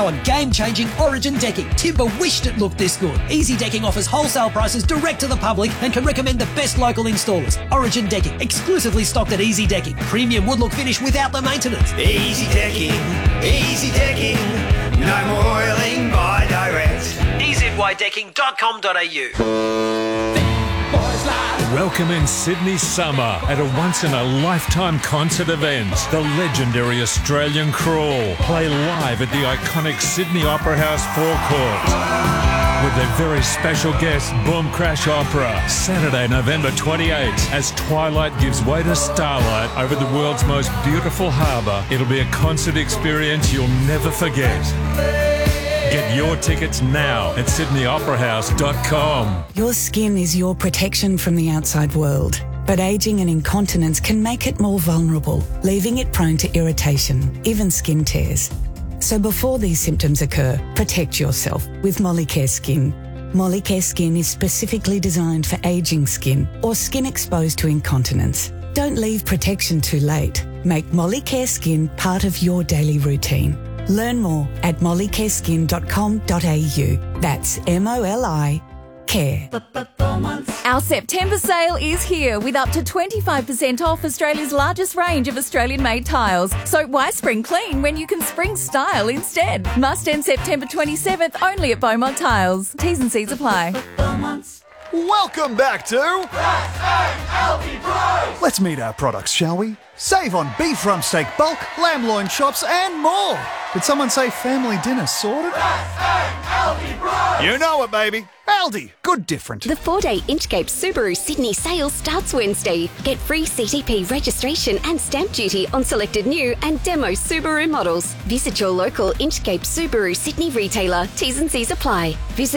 now on game-changing Origin decking. Timber wished it looked this good. Easy Decking offers wholesale prices direct to the public and can recommend the best local installers. Origin Decking, exclusively stocked at Easy Decking. Premium wood look finish without the maintenance. Easy Decking, no more oiling by direct. EZYDecking.com.au. Welcome in Sydney summer at a once-in-a-lifetime concert event. The legendary Australian Crawl play live at the iconic Sydney Opera House forecourt with their very special guest, Boom Crash Opera, Saturday, November 28th, as twilight gives way to starlight over the world's most beautiful harbour. It'll be a concert experience you'll never forget. Get your tickets now at sydneyoperahouse.com. Your skin is your protection from the outside world, but ageing and incontinence can make it more vulnerable, leaving it prone to irritation, even skin tears. So before these symptoms occur, protect yourself with Molicare Skin. Molicare Skin is specifically designed for ageing skin or skin exposed to incontinence. Don't leave protection too late. Make Molicare Skin part of your daily routine. Learn more at mollycareskin.com.au. That's MOLI Care. Our September sale is here with up to 25% off Australia's largest range of Australian-made tiles. So why spring clean when you can spring style instead? Must end September 27th only at Beaumont Tiles. T's and C's apply. Welcome back to S-A-L-E Bros! Let's meet our products, shall we? Save on beef rump steak bulk, lamb loin chops and more. Did someone say family dinner sorted? S-A-L-E Bros! You know it, baby. Aldi, good different. The 4-day Inchcape Subaru Sydney sale starts Wednesday. Get free CTP registration and stamp duty on selected new and demo Subaru models. Visit your local Inchcape Subaru Sydney retailer. T's and C's apply. Visit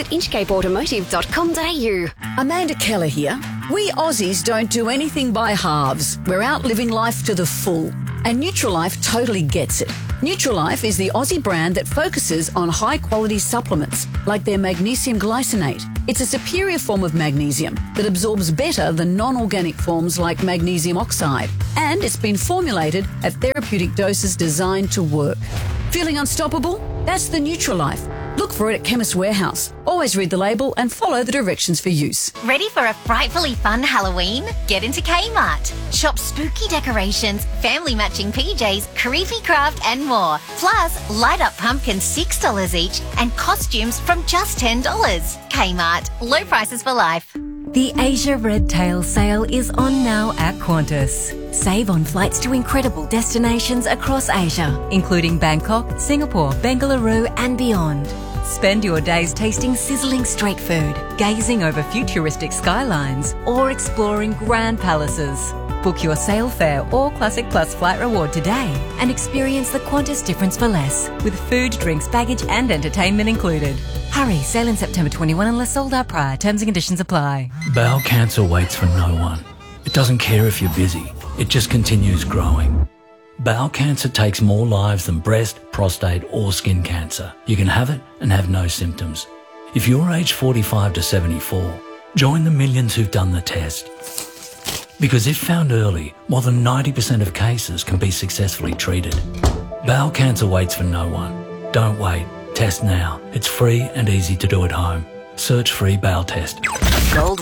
inchcapeautomotive.com.au. Amanda Keller here. We Aussies don't do anything by halves. We're out living life to the full. And Nutrilife totally gets it. Nutrilife is the Aussie brand that focuses on high-quality supplements, like their magnesium glycinate. It's a superior form of magnesium that absorbs better than non-organic forms like magnesium oxide. And it's been formulated at therapeutic doses designed to work. Feeling unstoppable? That's the Nutrilife. Look for it at Chemist Warehouse. Always read the label and follow the directions for use. Ready for a frightfully fun Halloween? Get into Kmart. Shop spooky decorations, family matching PJs, creepy craft and more. Plus, light up pumpkins $6 each and costumes from just $10. Kmart. Low prices for life. The Asia Red Tail sale is on now at Qantas. Save on flights to incredible destinations across Asia, including Bangkok, Singapore, Bengaluru and beyond. Spend your days tasting sizzling street food, gazing over futuristic skylines, or exploring grand palaces. Book your sale fare or Classic Plus flight reward today and experience the Qantas difference for less, with food, drinks, baggage and entertainment included. Hurry, sale in September 21 unless sold out prior. Terms and conditions apply. Bowel cancer waits for no one. It doesn't care if you're busy. It just continues growing. Bowel cancer takes more lives than breast, prostate or skin cancer. You can have it and have no symptoms. If you're aged 45 to 74, join the millions who've done the test. Because if found early, more than 90% of cases can be successfully treated. Bowel cancer waits for no one. Don't wait. Test now. It's free and easy to do at home. Search free bowel test. Gold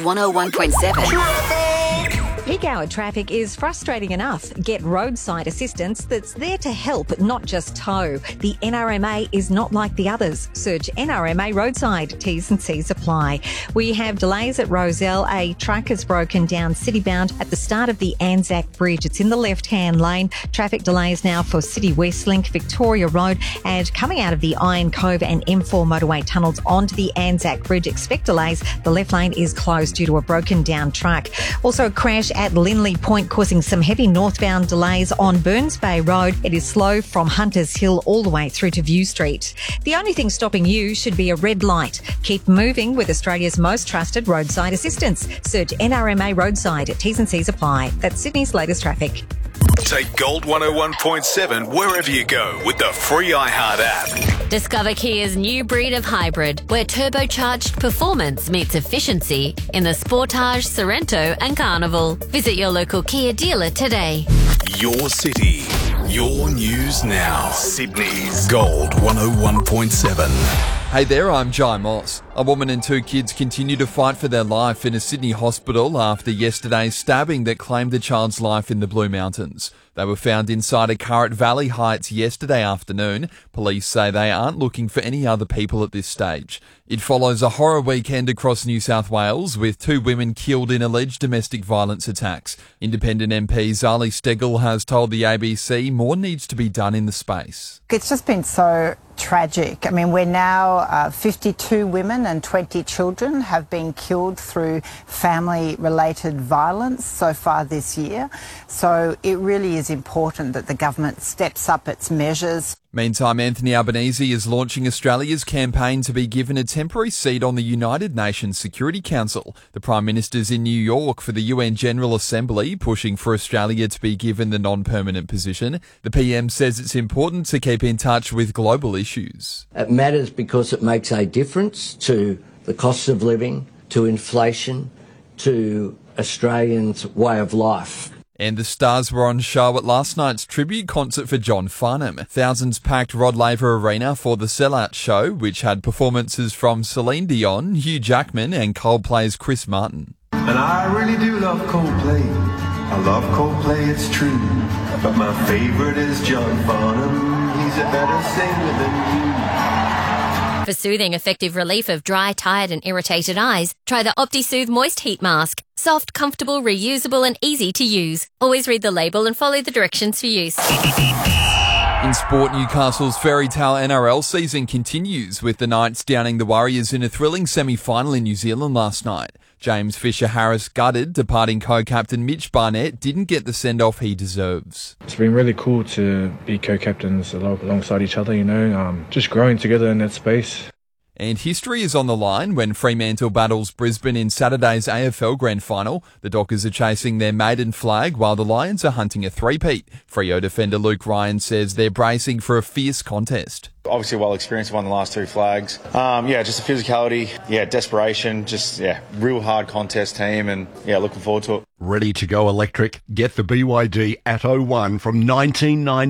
101.7. Peak hour traffic is frustrating enough. Get roadside assistance that's there to help, not just tow. The NRMA is not like the others. Search NRMA roadside. T's and C's apply. We have delays at Rozelle. A truck has broken down citybound at the start of the Anzac Bridge. It's in the left-hand lane. Traffic delays now for City Westlink, Victoria Road, and coming out of the Iron Cove and M4 motorway tunnels onto the Anzac Bridge. Expect delays. The left lane is closed due to a broken down truck. Also a crash at Linley Point causing some heavy northbound delays on Burns Bay Road. It is slow from Hunters Hill all the way through to View Street. The only thing stopping you should be a red light. Keep moving with Australia's most trusted roadside assistance. Search NRMA roadside. T's and C's apply. That's Sydney's latest traffic. Take Gold 101.7 wherever you go with the free iHeart app. Discover Kia's new breed of hybrid, where turbocharged performance meets efficiency in the Sportage, Sorento and Carnival. Visit your local Kia dealer today. Your city. Your news now. Sydney's Gold 101.7. Hey there, I'm Jai Moss. A woman and two kids continue to fight for their life in a Sydney hospital after yesterday's stabbing that claimed the child's life in the Blue Mountains. They were found inside a car at Valley Heights yesterday afternoon. Police say they aren't looking for any other people at this stage. It follows a horror weekend across New South Wales with two women killed in alleged domestic violence attacks. Independent MP Zali Steggall has told the ABC more needs to be done in the space. It's just been so tragic. I mean, we're now 52 women and 20 children have been killed through family-related violence so far this year. So it really is important that the government steps up its measures. Meantime, Anthony Albanese is launching Australia's campaign to be given a temporary seat on the United Nations Security Council. The Prime Minister's in New York for the UN General Assembly, pushing for Australia to be given the non-permanent position. The PM says it's important to keep in touch with global issues. It matters because it makes a difference to the cost of living, to inflation, to Australians' way of life. And the stars were on show at last night's tribute concert for John Farnham. Thousands packed Rod Laver Arena for the sellout show, which had performances from Celine Dion, Hugh Jackman and Coldplay's Chris Martin. And I really do love Coldplay. I love Coldplay, it's true. But my favourite is John Farnham. He's a better singer than you. For soothing, effective relief of dry, tired and irritated eyes, try the OptiSoothe Moist Heat Mask. Soft, comfortable, reusable and easy to use. Always read the label and follow the directions for use. In sport, Newcastle's fairy tale NRL season continues, with the Knights downing the Warriors in a thrilling semi-final in New Zealand last night. James Fisher-Harris gutted, departing co-captain Mitch Barnett didn't get the send-off he deserves. It's been really cool to be co-captains alongside each other, just growing together in that space. And history is on the line when Fremantle battles Brisbane in Saturday's AFL Grand Final. The Dockers are chasing their maiden flag while the Lions are hunting a three-peat. Freo defender Luke Ryan says they're bracing for a fierce contest. Obviously well experienced, won the last two flags. Just the physicality, desperation, real hard contest team and looking forward to it. Ready to go electric? Get the BYD Atto 1 from $19,999